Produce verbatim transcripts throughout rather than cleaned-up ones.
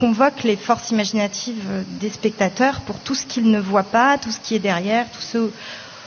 convoque les forces imaginatives des spectateurs pour tout ce qu'ils ne voient pas, tout ce qui est derrière, tout ce euh,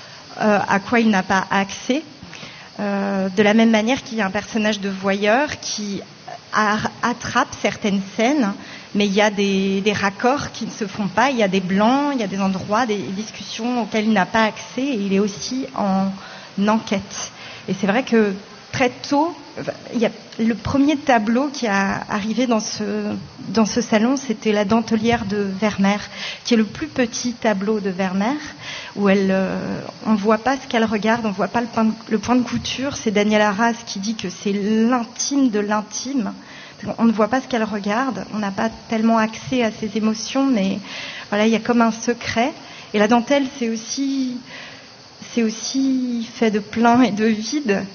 à quoi il n'a pas accès. Euh, de la même manière qu'il y a un personnage de voyeur qui a, attrape certaines scènes, mais il y a des, des raccords qui ne se font pas, il y a des blancs, il y a des endroits, des discussions auxquelles il n'a pas accès, et il est aussi en enquête. Et c'est vrai que très tôt, il y a le premier tableau qui a arrivé dans ce, dans ce salon, c'était La Dentelière de Vermeer, qui est le plus petit tableau de Vermeer, où elle, euh, on ne voit pas ce qu'elle regarde, on ne voit pas le point, de, le point de couture. C'est Daniel Arras qui dit que c'est l'intime de l'intime. On ne voit pas ce qu'elle regarde, on n'a pas tellement accès à ses émotions, mais voilà, il y a comme un secret. Et la dentelle, c'est aussi, c'est aussi fait de plein et de vide.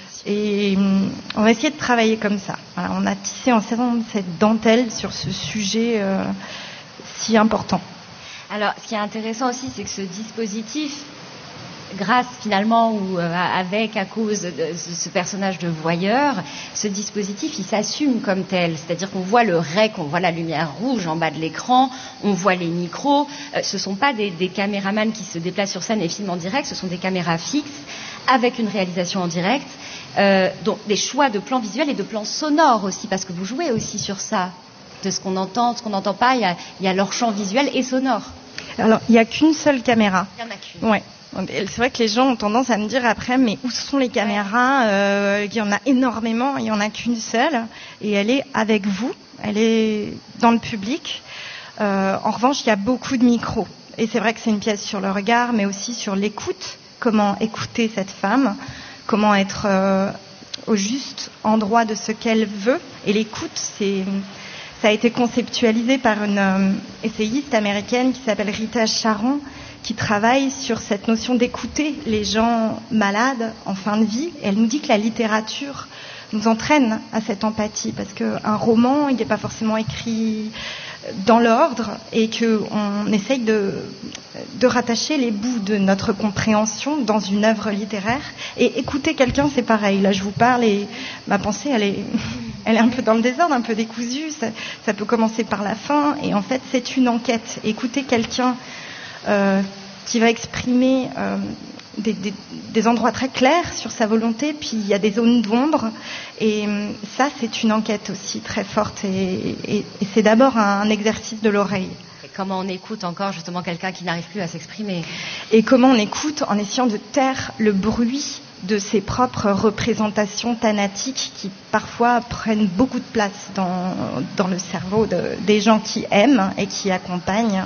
Et on va essayer de travailler comme ça. Voilà, on a tissé ensemble cette dentelle sur ce sujet euh, si important. Alors, ce qui est intéressant aussi, c'est que ce dispositif, grâce finalement ou euh, avec, à cause de ce personnage de voyeur, ce dispositif, il s'assume comme tel. C'est-à-dire qu'on voit le rec, on voit la lumière rouge en bas de l'écran, on voit les micros. Euh, ce ne sont pas des, des caméramans qui se déplacent sur scène et filment en direct, ce sont des caméras fixes avec une réalisation en direct. Euh, donc des choix de plans visuels et de plans sonores aussi, parce que vous jouez aussi sur ça, de ce qu'on entend, de ce qu'on n'entend pas, il y a, il y a leur champ visuel et sonore. Alors, il n'y a qu'une seule caméra. Il n'y en a qu'une. Ouais. C'est vrai que les gens ont tendance à me dire après, mais où sont les caméras ? euh, Il y en a énormément, il n'y en a qu'une seule, et elle est avec vous, elle est dans le public. Euh, en revanche, il y a beaucoup de micros, et c'est vrai que c'est une pièce sur le regard, mais aussi sur l'écoute, comment écouter cette femme, comment être euh, au juste endroit de ce qu'elle veut. Et l'écoute, c'est, ça a été conceptualisé par une euh, essayiste américaine qui s'appelle Rita Charon, qui travaille sur cette notion d'écouter les gens malades en fin de vie. Et elle nous dit que la littérature nous entraîne à cette empathie, parce qu'un roman, il n'est pas forcément écrit dans l'ordre, et qu'on essaye de, de rattacher les bouts de notre compréhension dans une œuvre littéraire. Et écouter quelqu'un, c'est pareil. Là, je vous parle et ma pensée, elle est, elle est un peu dans le désordre, un peu décousue. Ça, ça peut commencer par la fin, et en fait, c'est une enquête. Écouter quelqu'un euh, qui va exprimer euh, des, des, des endroits très clairs sur sa volonté, puis il y a des zones d'ombre, et ça, c'est une enquête aussi très forte, et, et, et c'est d'abord un, un exercice de l'oreille. Et comment on écoute encore justement quelqu'un qui n'arrive plus à s'exprimer ? Et comment on écoute en essayant de taire le bruit de ses propres représentations thanatiques qui parfois prennent beaucoup de place dans, dans le cerveau de, des gens qui aiment et qui accompagnent.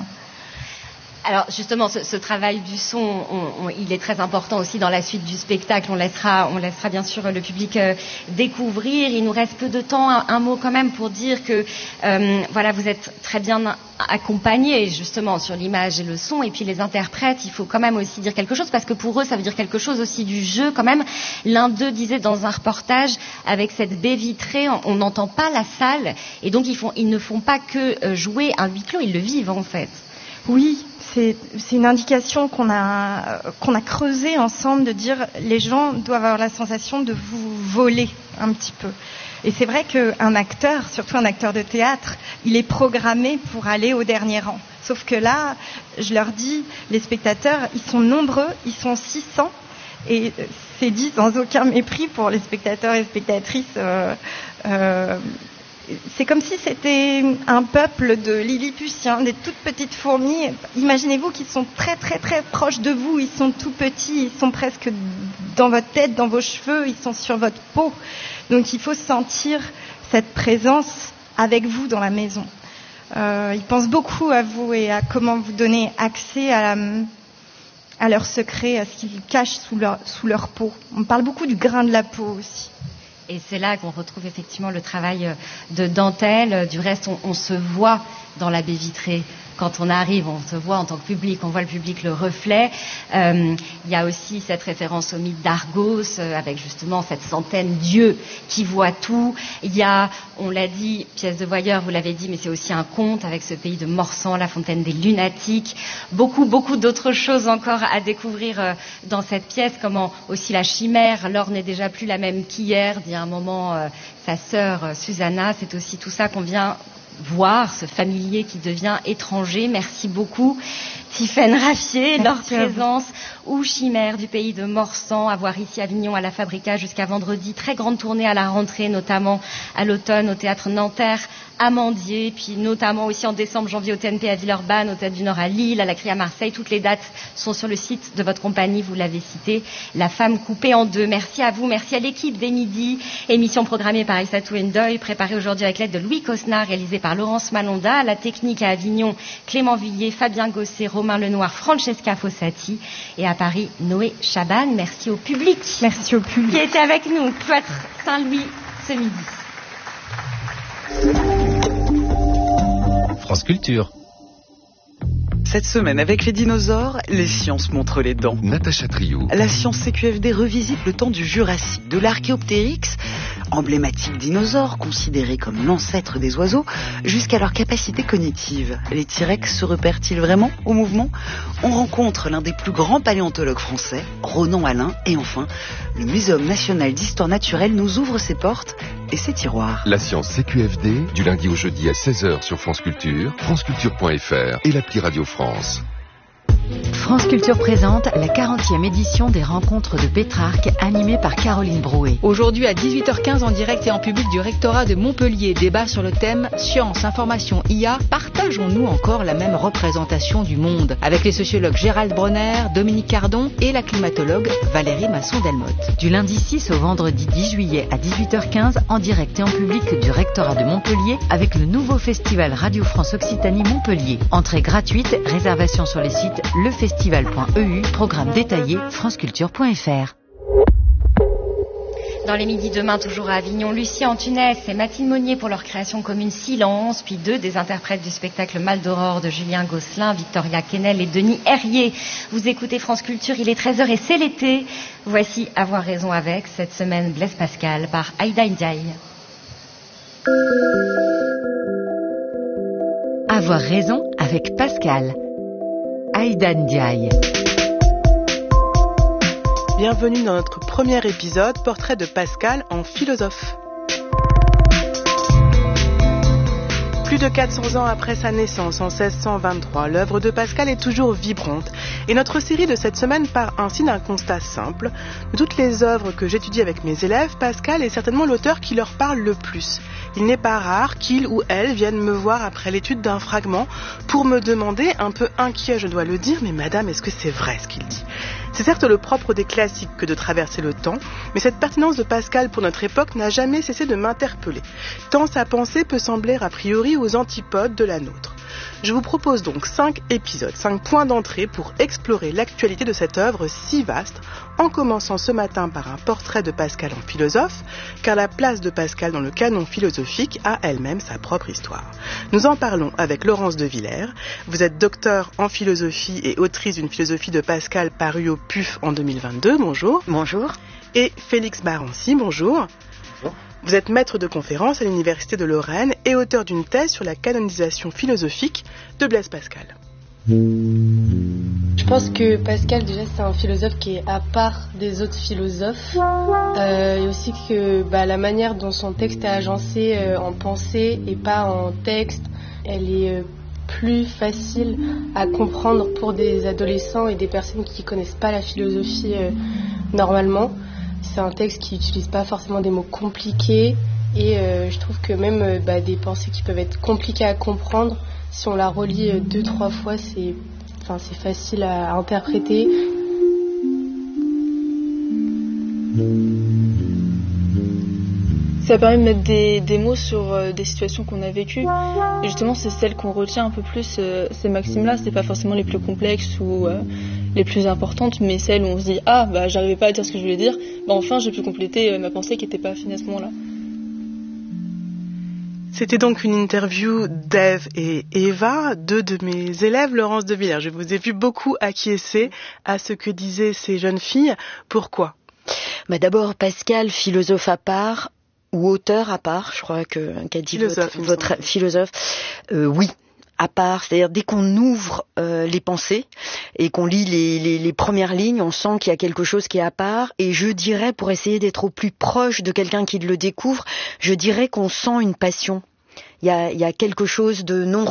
Alors justement, ce, ce travail du son, on, on, il est très important aussi dans la suite du spectacle. On laissera, on laissera bien sûr le public euh, découvrir. Il nous reste peu de temps. Un, un mot quand même pour dire que euh, voilà, vous êtes très bien accompagnés justement sur l'image et le son. Et puis les interprètes, il faut quand même aussi dire quelque chose, parce que pour eux, ça veut dire quelque chose aussi du jeu quand même. L'un d'eux disait dans un reportage, avec cette baie vitrée, on n'entend pas la salle, et donc ils, font, ils ne font pas que euh, jouer un huis clos, ils le vivent en fait. Oui. C'est, c'est une indication qu'on a, qu'on a creusée ensemble, de dire les gens doivent avoir la sensation de vous voler un petit peu. Et c'est vrai qu'un acteur, surtout un acteur de théâtre, il est programmé pour aller au dernier rang. Sauf que là, je leur dis, les spectateurs, ils sont nombreux, ils sont six cents, et c'est dit sans aucun mépris pour les spectateurs et spectatrices. Euh, euh, C'est comme si c'était un peuple de Lilliputiens, des toutes petites fourmis. Imaginez-vous qu'ils sont très très très proches de vous, ils sont tout petits, ils sont presque dans votre tête, dans vos cheveux, ils sont sur votre peau. Donc il faut sentir cette présence avec vous dans la maison. Euh, ils pensent beaucoup à vous et à comment vous donner accès à, la, à leurs secrets, à ce qu'ils cachent sous leur, sous leur peau. On parle beaucoup du grain de la peau aussi. Et c'est là qu'on retrouve effectivement le travail de dentelle. Du reste, on, on se voit dans la baie vitrée. Quand on arrive, on se voit en tant que public, on voit le public, le reflet. Euh, il y a aussi cette référence au mythe d'Argos, euh, avec justement cette centaine d'yeux qui voient tout. Il y a, on l'a dit, pièce de voyeur, vous l'avez dit, mais c'est aussi un conte avec ce pays de Morsan, la fontaine des lunatiques. Beaucoup, beaucoup d'autres choses encore à découvrir euh, dans cette pièce, comment aussi la chimère, l'or n'est déjà plus la même qu'hier, dit à un moment euh, sa sœur euh, Susanna. C'est aussi tout ça qu'on vient voir ce familier qui devient étranger. Merci beaucoup. Tiffaine Raffier, leur présence, ou Chimère du pays de Morsan, à voir ici à Avignon à la Fabrica jusqu'à vendredi. Très grande tournée à la rentrée, notamment à l'automne au Théâtre Nanterre, Amandier, puis notamment aussi en décembre, janvier au T N P à Villeurbanne, au Théâtre du Nord à Lille, à la Criée à Marseille. Toutes les dates sont sur le site de votre compagnie, vous l'avez cité, La Femme coupée en deux. Merci à vous, merci à l'équipe des Midis, émission programmée par Aïssatou Ndoye, préparée aujourd'hui avec l'aide de Louis Cosnard, réalisée par Laurence Malonda, à la technique à Avignon, Clément Villiers, Fabien Gosset, Romain Lenoir, Francesca Fossati, et à Paris, Noé Chaban. Merci au public. Merci au public. Qui était avec nous, Cloître Saint-Louis, ce midi. France Culture. Cette semaine, avec les dinosaures, les sciences montrent les dents. Natacha Triou. La science C Q F D revisite le temps du Jurassique, de l'Archéoptérix, emblématique dinosaure considéré comme l'ancêtre des oiseaux, jusqu'à leur capacité cognitive. Les T-Rex se repèrent-ils vraiment au mouvement ? On rencontre l'un des plus grands paléontologues français, Ronan Alain, et enfin, le Muséum national d'histoire naturelle nous ouvre ses portes et ses tiroirs. La science C Q F D, du lundi au jeudi à seize heures sur France Culture, franceculture point f r et l'appli Radio France. France Culture présente la quarantième édition des Rencontres de Pétrarque, animée par Caroline Brouet. Aujourd'hui à dix-huit heures quinze en direct et en public du rectorat de Montpellier, débat sur le thème Science, information, I A, partageons-nous encore la même représentation du monde ? Avec les sociologues Gérald Bronner, Dominique Cardon et la climatologue Valérie Masson-Delmotte. Du lundi six au vendredi dix juillet à dix-huit heures quinze en direct et en public du rectorat de Montpellier avec le nouveau festival Radio France Occitanie Montpellier. Entrée gratuite, réservation sur les sites lefestival point e u, programme détaillé franceculture point f r. Dans les midis demain, toujours à Avignon, Lucie Antunes et Mathilde Monnier pour leur création commune Silence, puis deux des interprètes du spectacle Mal d'Aurore de Julien Gosselin, Victoria Kennel et Denis Herrier. Vous écoutez France Culture, il est treize heures et c'est l'été. Voici Avoir raison avec, cette semaine Blaise Pascal par Aïda Ndiaye. Avoir raison avec Pascal. Aïda Ndiaye. Bienvenue dans notre premier épisode, portrait de Pascal en philosophe. Plus de quatre cents ans après sa naissance en seize cent vingt-trois, l'œuvre de Pascal est toujours vibrante. Et notre série de cette semaine part ainsi d'un constat simple. De toutes les œuvres que j'étudie avec mes élèves, Pascal est certainement l'auteur qui leur parle le plus. Il n'est pas rare qu'il ou elle vienne me voir après l'étude d'un fragment pour me demander, un peu inquiet je dois le dire, mais madame, est-ce que c'est vrai ce qu'il dit ? C'est certes le propre des classiques que de traverser le temps, mais cette pertinence de Pascal pour notre époque n'a jamais cessé de m'interpeller, tant sa pensée peut sembler a priori aux antipodes de la nôtre. Je vous propose donc cinq épisodes, cinq points d'entrée pour explorer l'actualité de cette œuvre si vaste, en commençant ce matin par un portrait de Pascal en philosophe, car la place de Pascal dans le canon philosophique a elle-même sa propre histoire. Nous en parlons avec Laurence de Villers. Vous êtes docteur en philosophie et autrice d'une philosophie de Pascal parue au P U F en deux mille vingt-deux. Bonjour. Bonjour. Et Félix Barancy, bonjour. Bonjour. Vous êtes maître de conférence à l'Université de Lorraine et auteur d'une thèse sur la canonisation philosophique de Blaise Pascal. Je pense que Pascal, déjà, c'est un philosophe qui est à part des autres philosophes. Euh, et aussi que bah, la manière dont son texte est agencé euh, en pensée et pas en texte, elle est euh, plus facile à comprendre pour des adolescents et des personnes qui ne connaissent pas la philosophie euh, normalement. C'est un texte qui n'utilise pas forcément des mots compliqués et euh, je trouve que même euh, bah, des pensées qui peuvent être compliquées à comprendre, si on la relit euh, deux, trois fois, c'est, enfin, c'est facile à interpréter. Ça permet de mettre des, des mots sur euh, des situations qu'on a vécues. Et justement, c'est celles qu'on retient un peu plus, euh, ces maximes-là. C'est pas forcément les plus complexes ou euh, les plus importantes, mais celles où on se dit « Ah, bah, j'arrivais pas à dire ce que je voulais dire. Bah, enfin, j'ai pu compléter euh, ma pensée qui n'était pas finie à ce moment-là. » C'était donc une interview d'Ève et Eva, deux de mes élèves, Laurence de Villers. Je vous ai vu beaucoup acquiescer à ce que disaient ces jeunes filles. Pourquoi ? Bah, d'abord, Pascal, philosophe à part, ou auteur à part, je crois que qu'a dit philosophe, votre, votre philosophe, euh, oui, à part, c'est-à-dire dès qu'on ouvre euh, les pensées et qu'on lit les, les, les premières lignes, on sent qu'il y a quelque chose qui est à part, et je dirais, pour essayer d'être au plus proche de quelqu'un qui le découvre, je dirais qu'on sent une passion. il y a, il y a quelque chose de non